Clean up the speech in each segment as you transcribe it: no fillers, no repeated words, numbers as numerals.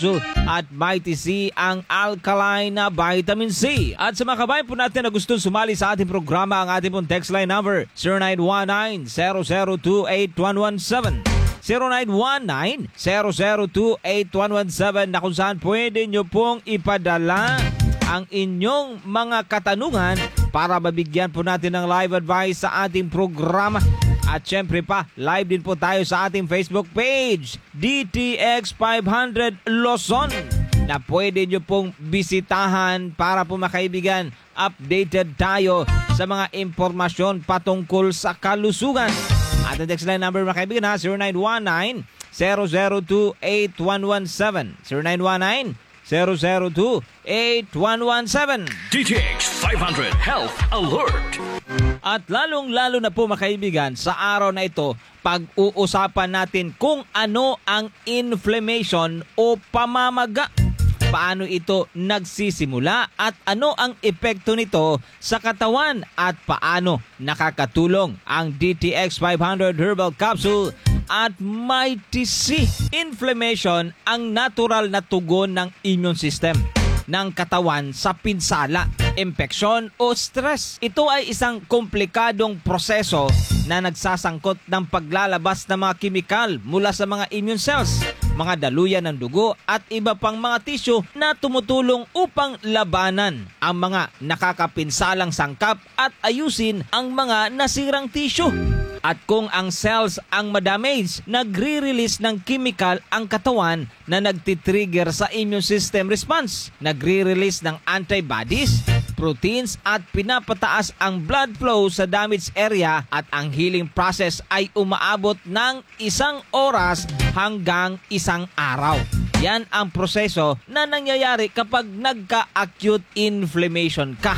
Capsule at Mighty C ang alkaline na vitamin C. At sa mga kabayan po natin na gustong sumali sa ating programa, ang ating pong text line number 0919-0028117. 0919-0028117 na kung saan pwede nyo pong ipadala ang inyong mga katanungan para mabigyan po natin ng live advice sa ating programa. At syempre pa, live din po tayo sa ating Facebook page, DTX 500 Luzon, na pwede nyo pong bisitahan para po makaibigan, updated tayo sa mga impormasyon patungkol sa kalusugan. At ang text line number mga kaibigan ha, 0919-0028117. 0919-0028117. DTX 500 Health Alert. At lalong-lalo na po mga kaibigan, sa araw na ito, pag-uusapan natin kung ano ang inflammation o pamamaga. Paano ito nagsisimula at ano ang epekto nito sa katawan at paano nakakatulong ang DTX 500 Herbal Capsule at Mighty C. Inflammation ang natural na tugon ng immune system ng katawan sa pinsala, impeksyon o stress. Ito ay isang komplikadong proseso na nagsasangkot ng paglalabas ng mga kimikal mula sa mga immune cells, mga daluyan ng dugo at iba pang mga tissue na tumutulong upang labanan ang mga nakakapinsalang sangkap at ayusin ang mga nasirang tissue. At kung ang cells ang madamage, nagre-release ng chemical ang katawan na nagtitrigger sa immune system response. Nagre-release ng antibodies, proteins at pinapataas ang blood flow sa damaged area at ang healing process ay umaabot ng 1 oras hanggang 1 araw. Yan ang proseso na nangyayari kapag nagka-acute inflammation ka.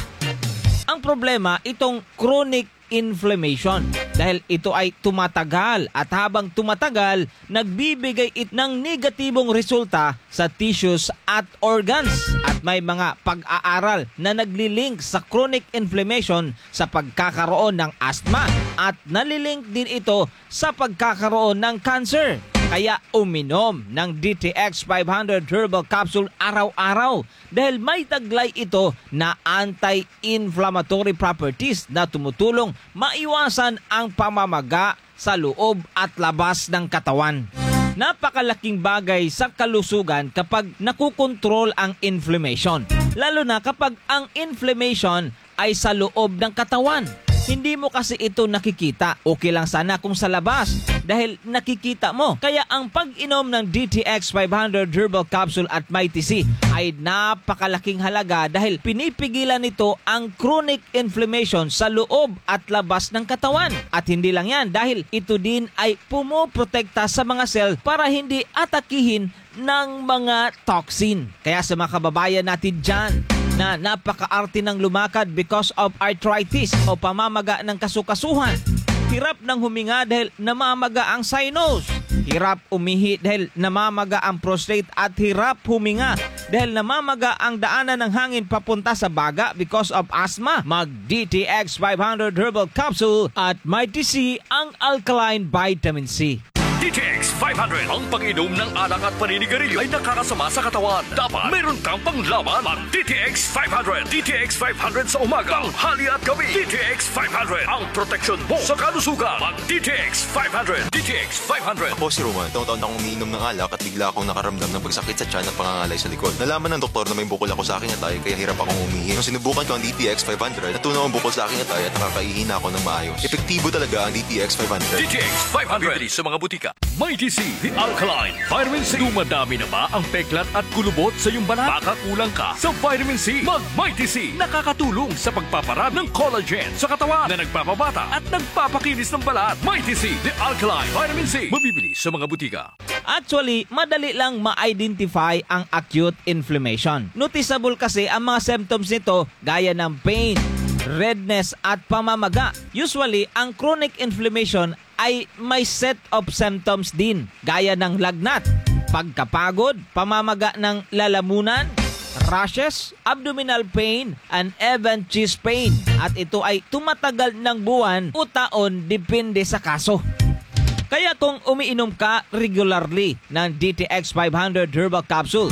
Ang problema, itong chronic inflammation dahil ito ay tumatagal at habang tumatagal, nagbibigay ng negatibong resulta sa tissues at organs. At may mga pag-aaral na naglilink sa chronic inflammation sa pagkakaroon ng asthma at nalilink din ito sa pagkakaroon ng cancer. Kaya uminom ng DTX 500 Herbal Capsule araw-araw dahil may taglay ito na anti-inflammatory properties na tumutulong maiwasan ang pamamaga sa loob at labas ng katawan. Napakalaking bagay sa kalusugan kapag nakukontrol ang inflammation, lalo na kapag ang inflammation ay sa loob ng katawan. Hindi mo kasi ito nakikita. Okay lang sana kung sa labas dahil nakikita mo. Kaya ang pag-inom ng DTX 500 Herbal Capsule at Mighty C ay napakalaking halaga dahil pinipigilan nito ang chronic inflammation sa loob at labas ng katawan. At hindi lang yan dahil ito din ay pumoprotekta sa mga cell para hindi atakihin ng mga toxin. Kaya sa mga kababayan natin dyan na napaka-arte ng lumakad because of arthritis o pamamaga ng kasukasuhan, hirap ng huminga dahil namamaga ang sinus, hirap umihi dahil namamaga ang prostate at hirap huminga dahil namamaga ang daanan ng hangin papunta sa baga because of asthma, mag-DTX 500 Herbal Capsule at Mighty C ang alkaline vitamin C. DTX 500. Ang pag-inom ng alak at paninigarilyo ay nakakasama sa katawan. Dapat meron kang panglaban. Mag-DTX 500. DTX 500 sa umaga, tanghali at gabi. DTX 500. Ang proteksyon mo sa kalusugan. Mag-DTX 500. DTX 500. Ako si Roman. Taon-taon akong umiinom ng alak at bigla akong nakaramdam ng pagsakit sa tiyan at pangangalay sa likod. Nalaman ng doktor na may bukol ako sa aking atay kaya hirap akong umihi. Nung sinubukan ko ang DTX 500, natunaw ang bukol sa aking atay at nakakaihina ako ng maayos. Epektibo talaga ang DTX 500. DTX 500. Bibili sa mga butika. Mighty C, the alkaline vitamin C. Dumadami na ba ang peklat at kulubot sa iyong balat? Baka kulang ka sa vitamin C. Mag-Mighty C. Nakakatulong sa pagpaparad ng collagen sa katawan na nagpapabata at nagpapakinis ng balat. Mighty C, the alkaline vitamin C. Mabibili sa mga butika. Actually, madali lang ma-identify ang acute inflammation. Noticeable kasi ang mga symptoms nito gaya ng pain, redness at pamamaga. Usually, ang chronic inflammation ay may set of symptoms din gaya ng lagnat, pagkapagod, pamamaga ng lalamunan, rashes, abdominal pain, and even chest pain. At ito ay tumatagal ng buwan o taon depende sa kaso. Kaya kung umiinom ka regularly ng DTX 500 Herbal Capsule,